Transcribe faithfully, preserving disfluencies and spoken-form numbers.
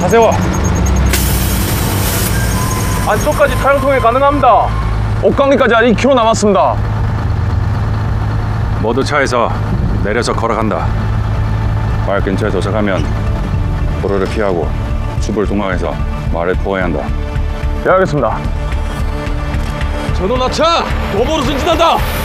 차 세워. 안쪽까지 차량 통행 가능합니다. 옥강리까지 한 이 킬로미터 남았습니다. 모두 차에서 내려서 걸어간다. 마을 근처에 도착하면 도로를 피하고 숲을 통과해서 마을을 포해야 한다. 예, 알겠습니다. 전원 하차! 도보로 전진한다!